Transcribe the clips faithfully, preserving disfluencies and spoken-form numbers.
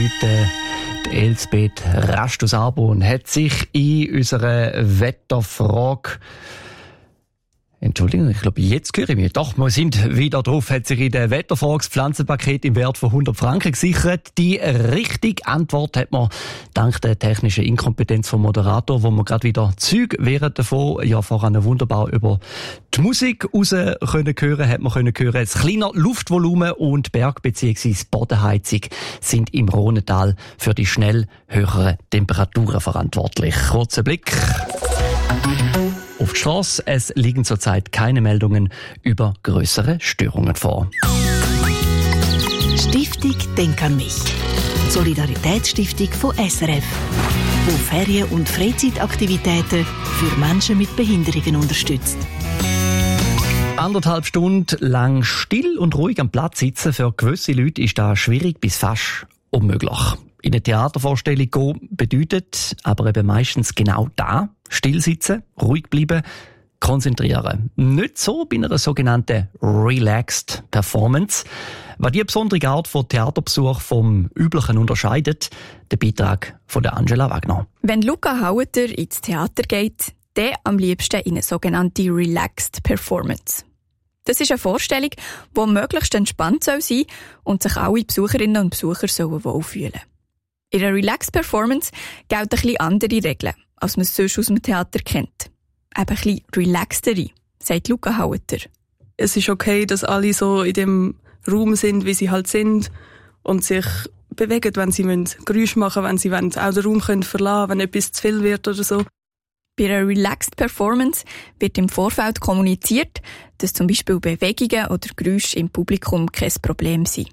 Heute die Elsbeth Rast aus Arbon hat sich in unserer Wetterfrage Entschuldigung, ich glaube, jetzt höre ich mich. Doch, wir sind wieder drauf. Hat sich in der Wetterfrage das Pflanzenpaket im Wert von hundert Franken gesichert. Die richtige Antwort hat man dank der technischen Inkompetenz vom Moderator, wo man gerade wieder Zeug während davon ja voran wunderbar über die Musik raus können hören, hat man können hören. Das kleine Luftvolumen und Berg- bzw. Bodenheizung sind im Rhonetal für die schnell höheren Temperaturen verantwortlich. Kurzer Blick auf die Strasse. Es liegen zurzeit keine Meldungen über grössere Störungen vor. Stiftung Denk an mich. Solidaritätsstiftung von S R F, die Ferien- und Freizeitaktivitäten für Menschen mit Behinderungen unterstützt. Anderthalb Stunden lang still und ruhig am Platz sitzen, für gewisse Leute ist das schwierig bis fast unmöglich. In eine Theatervorstellung gehen bedeutet aber eben meistens genau da: still sitzen, ruhig bleiben, konzentrieren. Nicht so bei einer sogenannten Relaxed Performance. Was die besondere Art von Theaterbesuch vom üblichen unterscheidet, der Beitrag von der Angela Wagner. Wenn Luca Haueter ins Theater geht, dann am liebsten in eine sogenannte Relaxed Performance. Das ist eine Vorstellung, die möglichst entspannt sein soll und sich alle Besucherinnen und Besucher sollen wohlfühlen. In einer Relaxed Performance gelten ein bisschen andere Regeln, als man es sonst aus dem Theater kennt. Eben ein bisschen relaxtere, sagt Luca Haueter. Es ist okay, dass alle so in dem Raum sind, wie sie halt sind und sich bewegen, wenn sie Geräusche machen wollen, wenn sie auch den Raum können verlassen können, wenn etwas zu viel wird oder so. Bei einer Relaxed Performance wird im Vorfeld kommuniziert, dass zum Beispiel Bewegungen oder Geräusche im Publikum kein Problem sind.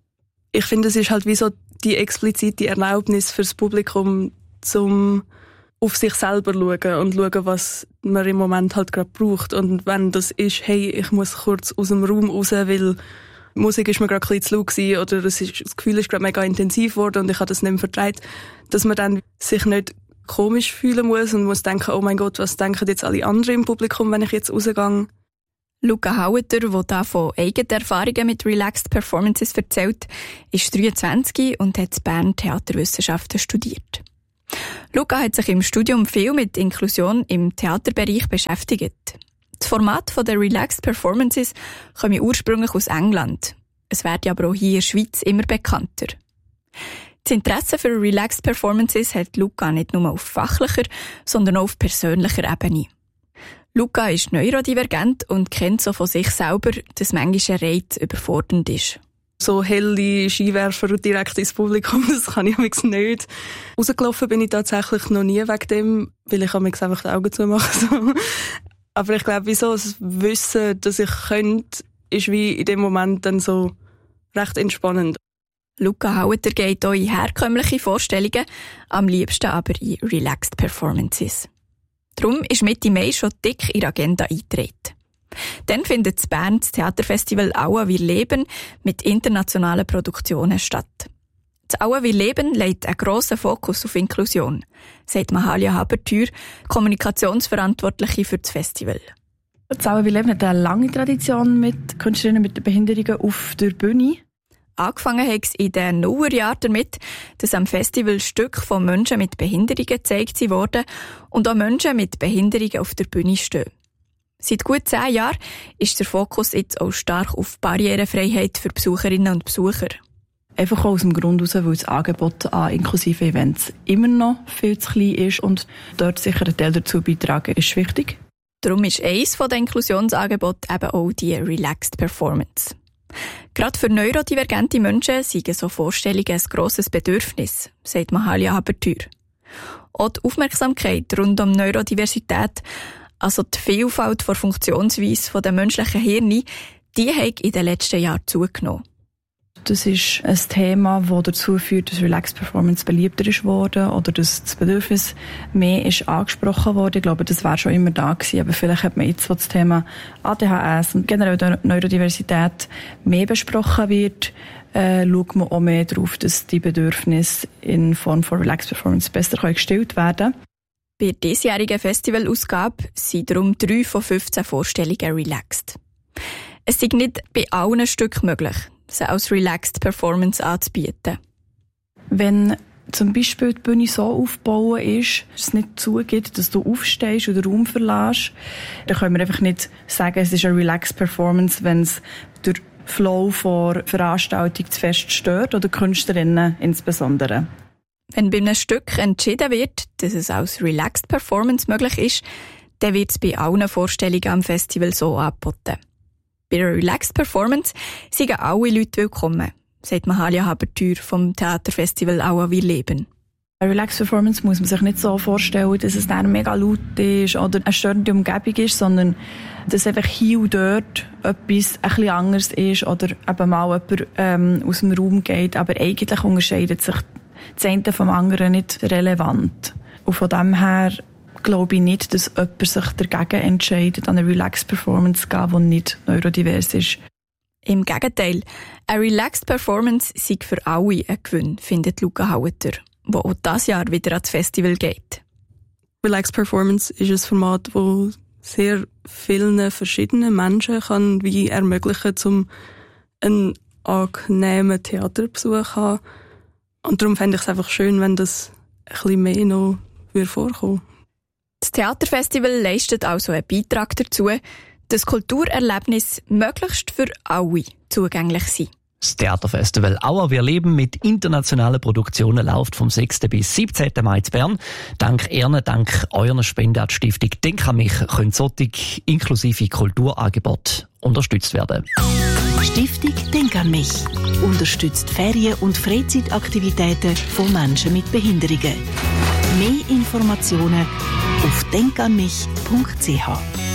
Ich finde, es ist halt wie so die explizite Erlaubnis für das Publikum, zum auf sich selber schauen und schauen, was man im Moment halt gerade braucht. Und wenn das ist, hey, ich muss kurz aus dem Raum raus, weil die Musik ist mir gerade ein bisschen zu laut gewesen oder das, ist, das Gefühl ist gerade mega intensiv geworden und ich habe das nicht mehr vertraut, dass man dann sich nicht komisch fühlen muss und muss denken, oh mein Gott, was denken jetzt alle anderen im Publikum, wenn ich jetzt rausgehe? Luca Haueter, der hier von eigenen Erfahrungen mit Relaxed Performances erzählt, ist dreiundzwanzig und hat in Bern Theaterwissenschaften studiert. Luca hat sich im Studium viel mit Inklusion im Theaterbereich beschäftigt. Das Format der Relaxed Performances kommt ursprünglich aus England. Es wird aber auch hier in der Schweiz immer bekannter. Das Interesse für Relaxed Performances hat Luca nicht nur auf fachlicher, sondern auch auf persönlicher Ebene. Luca ist neurodivergent und kennt so von sich selber, dass manchmal ein Reiz überfordernd ist. So helle Skiwerfer direkt ins Publikum, das kann ich amigs nicht. Rausgelaufen bin ich tatsächlich noch nie wegen dem, weil ich amigs einfach die Augen zumache. So. Aber ich glaube, wieso das Wissen, dass ich könnte, ist wie in dem Moment dann so recht entspannend. Luca Haueter geht auch in herkömmliche Vorstellungen, am liebsten aber in Relaxed Performances. Darum ist Mitte Mai schon dick in die Agenda eingetreten. Dann findet in Bern das Theaterfestival Aua wir leben mit internationalen Produktionen statt. Das Aua wir leben legt einen grossen Fokus auf Inklusion, sagt Mahalia Habertür, Kommunikationsverantwortliche für das Festival. Das Aua wir leben hat eine lange Tradition mit Künstlerinnen mit Behinderungen auf der Bühne. Angefangen hat es in den Nullerjahren damit, dass am Festival Stücke von Menschen mit Behinderungen gezeigt wurden und auch Menschen mit Behinderungen auf der Bühne stehen. Seit gut zehn Jahren ist der Fokus jetzt auch stark auf Barrierefreiheit für Besucherinnen und Besucher. Einfach aus dem Grund heraus, weil das Angebot an inklusiven Events immer noch viel zu klein ist und dort sicher ein Teil dazu beitragen ist wichtig. Darum ist eines der Inklusionsangebote eben auch die Relaxed Performance. Gerade für neurodivergente Menschen sind so Vorstellungen ein grosses Bedürfnis, sagt Mahalia Habertür. Auch die Aufmerksamkeit rund um Neurodiversität, also die Vielfalt der Funktionsweise der menschlichen Hirne, die hat in den letzten Jahren zugenommen. Das ist ein Thema, das dazu führt, dass Relaxed Performance beliebter ist worden oder dass das Bedürfnis mehr ist angesprochen wurde. Ich glaube, das war schon immer da gewesen, aber vielleicht hat man jetzt, wo das Thema A D H S und generell Neurodiversität mehr besprochen wird, äh, schaut man auch mehr darauf, dass die Bedürfnisse in Form von Relaxed Performance besser gestellt werden können. Bei der diesjährigen Festivalausgabe sind darum drei von fünfzehn Vorstellungen relaxed. Es ist nicht bei allen Stücken möglich, sie als Relaxed Performance anzubieten. Wenn zum Beispiel die Bühne so aufgebaut ist, dass es nicht zugeht, dass du aufstehst oder den Raum verlässt, dann können wir einfach nicht sagen, es ist eine relaxed Performance, wenn es der Flow vor Veranstaltung zu fest stört oder Künstlerinnen insbesondere. Wenn bei einem Stück entschieden wird, dass es als relaxed Performance möglich ist, dann wird es bei allen Vorstellungen am Festival so angeboten. Bei einer relaxed Performance sind alle Leute willkommen, sagt Mahalia Habertür vom Theaterfestival Aua Wir leben. Eine Relaxed Performance muss man sich nicht so vorstellen, dass es dann mega laut ist oder eine störende Umgebung ist, sondern dass einfach hier und dort etwas ein bisschen anders ist oder eben mal jemand ähm, aus dem Raum geht, aber eigentlich unterscheidet sich das eine vom anderen nicht relevant. Und von dem her glaube ich nicht, dass jemand sich dagegen entscheidet, an eine Relaxed Performance zu gehen, die nicht neurodivers ist. Im Gegenteil, eine Relaxed Performance sei für alle ein Gewinn, findet Luca Haueter, wo auch dieses Jahr wieder ans Festival geht. Relaxed Performance ist ein Format, das sehr vielen verschiedenen Menschen kann wie ermöglichen, um einen angenehmen Theaterbesuch zu haben. Und darum fände ich es einfach schön, wenn das ein bisschen mehr noch vorkommen würde. Das Theaterfestival leistet also einen Beitrag dazu, dass Kulturerlebnisse möglichst für alle zugänglich sind. Das Theaterfestival Aua Wir leben mit internationalen Produktionen läuft vom sechsten bis siebzehnten Mai in Bern. Dank Ihnen, dank eurer Spende an die Stiftung Denk an mich können solche inklusive Kulturangebote unterstützt werden. Stiftung Denk an mich unterstützt Ferien- und Freizeitaktivitäten von Menschen mit Behinderungen. Mehr Informationen auf denk an mich punkt c h.